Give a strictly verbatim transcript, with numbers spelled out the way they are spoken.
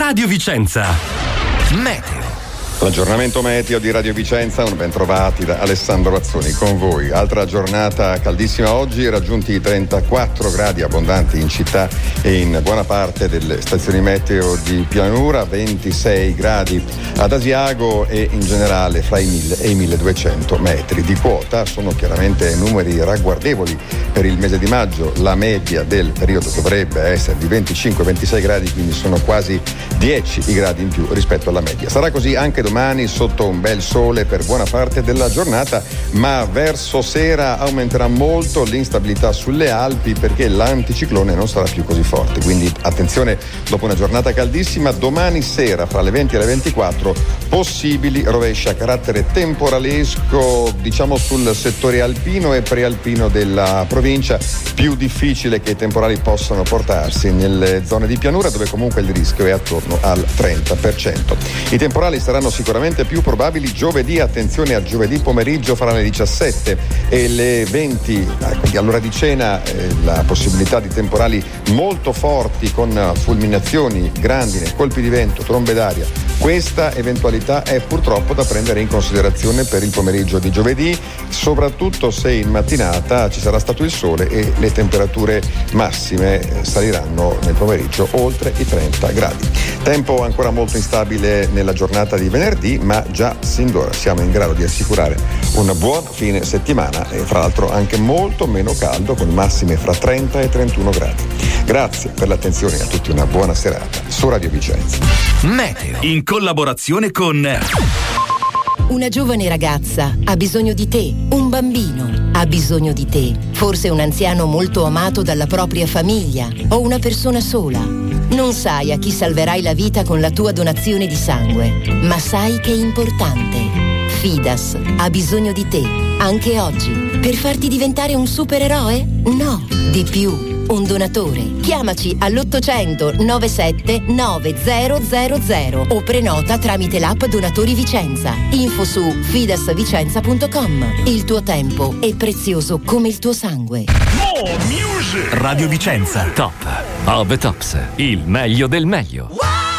Radio Vicenza. Meteo. L'aggiornamento meteo di Radio Vicenza, un ben trovati da Alessandro Razzoni con voi. Altra giornata caldissima oggi, raggiunti i trentaquattro gradi abbondanti in città e in buona parte delle stazioni meteo di pianura, ventisei gradi ad Asiago e in generale fra i mille e i milleduecento metri di quota. Sono chiaramente numeri ragguardevoli per il mese di maggio, la media del periodo dovrebbe essere di venticinque ventisei gradi, quindi sono quasi dieci i gradi in più rispetto alla media. Sarà così anche domani sotto un bel sole per buona parte della giornata, ma verso sera aumenterà molto l'instabilità sulle Alpi perché l'anticiclone non sarà più così forte, quindi attenzione, dopo una giornata caldissima domani sera fra le venti e le ventiquattro possibili rovesci a carattere temporalesco, diciamo sul settore alpino e prealpino della provincia. Più difficile che i temporali possano portarsi nelle zone di pianura dove comunque il rischio è attorno al trenta per cento. I temporali saranno sicuramente più probabili giovedì, attenzione a giovedì pomeriggio fra le diciassette e le venti, quindi all'ora di cena eh, la possibilità di temporali molto forti con fulminazioni, grandine, colpi di vento, trombe d'aria. Questa eventualità è purtroppo da prendere in considerazione per il pomeriggio di giovedì, soprattutto se in mattinata ci sarà stato il sole e le temperature massime saliranno nel pomeriggio oltre i trenta gradi. Tempo ancora molto instabile nella giornata di venerdì, ma già sin d'ora siamo in grado di assicurare un buon fine settimana e fra l'altro anche molto meno caldo con massime fra trenta e trentuno gradi. Grazie per l'attenzione, a tutti una buona serata su Radio Vicenza. Meteo in collaborazione con una giovane ragazza ha bisogno di te, un bambino ha bisogno di te, forse un anziano molto amato dalla propria famiglia o una persona sola. Non sai a chi salverai la vita con la tua donazione di sangue, ma sai che è importante. Fidas ha bisogno di te, anche oggi, per farti diventare un supereroe? No, di più. Un donatore. Chiamaci all'ottocento novantasette novecento o prenota tramite l'app Donatori Vicenza. Info su fidasvicenza punto com. Il tuo tempo è prezioso come il tuo sangue. Radio Vicenza, top of the tops, il meglio del meglio.